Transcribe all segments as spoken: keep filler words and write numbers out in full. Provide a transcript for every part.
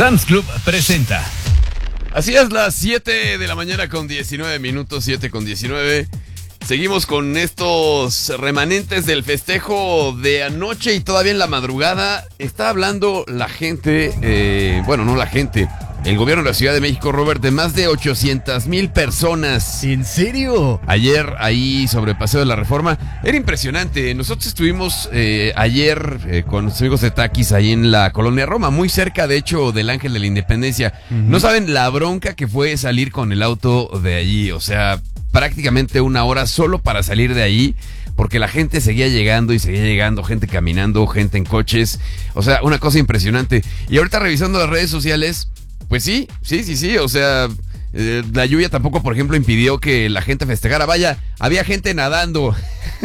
Sam's Club presenta. Así es, las siete de la mañana con diecinueve minutos, siete con diecinueve. Seguimos con estos remanentes del festejo de anoche y todavía en la madrugada. Está hablando la gente, eh, bueno, no la gente, el gobierno de la Ciudad de México, Robert, de más de ochocientas mil personas. ¿En serio? Ayer ahí sobre Paseo de la Reforma. Era impresionante. Nosotros estuvimos eh, ayer eh, con los amigos de Takis ahí en la Colonia Roma, muy cerca de hecho del Ángel de la Independencia. Uh-huh. No saben la bronca que fue salir con el auto de allí, o sea, prácticamente una hora solo para salir de ahí, porque la gente seguía llegando y seguía llegando, gente caminando, gente en coches, o sea, una cosa impresionante. Y ahorita revisando las redes sociales, pues sí, sí, sí, sí, o sea, eh, la lluvia tampoco, por ejemplo, impidió que la gente festejara. Vaya, había gente nadando.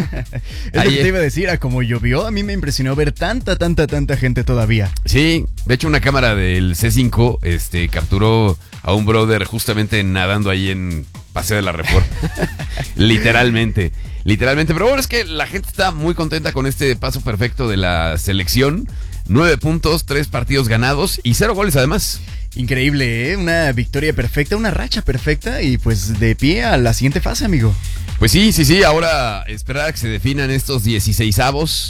Es lo que te iba a decir, a como llovió, a mí me impresionó ver tanta, tanta, tanta gente todavía. Sí, de hecho una cámara del C cinco este, capturó a un brother justamente nadando ahí en Paseo de la Reforma. Literalmente, literalmente. Pero bueno, es que la gente está muy contenta con este paso perfecto de la selección. Nueve puntos, tres partidos ganados y cero goles además. Increíble, ¿eh? Una victoria perfecta, una racha perfecta y pues de pie a la siguiente fase, amigo. Pues sí, sí, sí, ahora esperar a que se definan estos dieciseisavos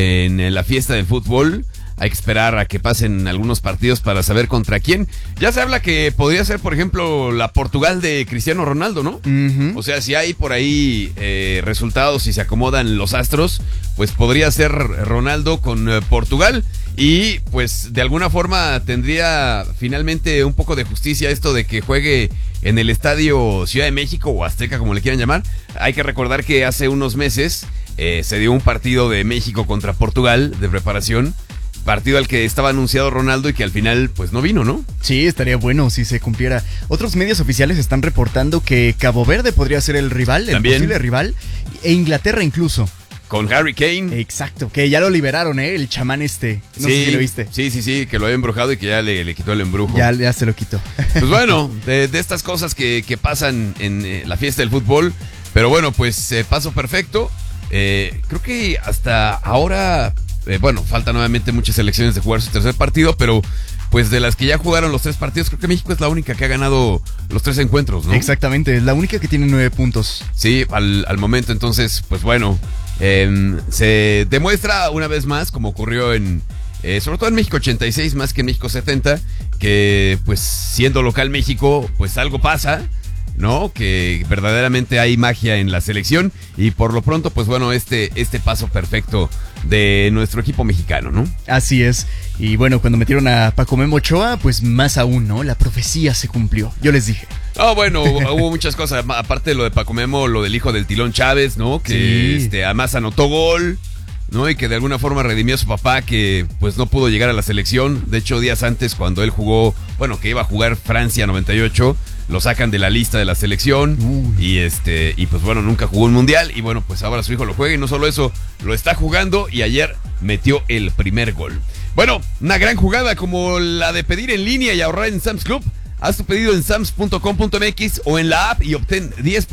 en la fiesta del fútbol. Hay que esperar a que pasen algunos partidos para saber contra quién. Ya se habla que podría ser, por ejemplo, la Portugal de Cristiano Ronaldo, ¿no? Uh-huh. O sea, si hay por ahí eh, resultados y se acomodan los astros, pues podría ser Ronaldo con eh, Portugal. Y pues de alguna forma tendría finalmente un poco de justicia esto de que juegue en el Estadio Ciudad de México o Azteca, como le quieran llamar. Hay que recordar que hace unos meses eh, se dio un partido de México contra Portugal de preparación. Partido al que estaba anunciado Ronaldo y que al final pues no vino, ¿no? Sí, estaría bueno si se cumpliera. Otros medios oficiales están reportando que Cabo Verde podría ser el rival, el ¿También? posible rival, e Inglaterra incluso. Con Harry Kane. Exacto, que ya lo liberaron, ¿eh? El chamán este. No sí, sé si lo viste. Sí, sí, sí, que lo había embrujado y que ya le, le quitó el embrujo. Ya, ya se lo quitó. Pues bueno, de, de estas cosas que, que pasan en eh, la fiesta del fútbol. Pero bueno, pues eh, paso perfecto. Eh, creo que hasta ahora... Eh, bueno, faltan nuevamente muchas selecciones de jugar su tercer partido, pero pues de las que ya jugaron los tres partidos, creo que México es la única que ha ganado los tres encuentros, ¿no? Exactamente, es la única que tiene nueve puntos. Sí, al, al momento, entonces, pues bueno, eh, se demuestra una vez más, como ocurrió en, eh, sobre todo en México ochenta y seis, más que en México setenta, que pues siendo local México, pues algo pasa, ¿no? Que verdaderamente hay magia en la selección y por lo pronto, pues bueno, este, este paso perfecto de nuestro equipo mexicano, ¿no? Así es. Y bueno, cuando metieron a Paco Memo Ochoa, pues más aún, ¿no? La profecía se cumplió, yo les dije. Ah, oh, bueno, hubo muchas cosas, aparte de lo de Paco Memo, lo del hijo del Tilón Chávez, ¿no? Que sí. este, además anotó gol, ¿no? Y que de alguna forma redimió a su papá, que pues no pudo llegar a la selección. De hecho, días antes, cuando él jugó, bueno, que iba a jugar Francia noventa y ocho, lo sacan de la lista de la selección. Uy. y este y pues bueno, nunca jugó un mundial y bueno, pues ahora su hijo lo juega y no solo eso, lo está jugando y ayer metió el primer gol. Bueno, una gran jugada como la de pedir en línea y ahorrar en Sam's Club. Haz tu pedido en sams punto com punto m x o en la app y obtén diez por ciento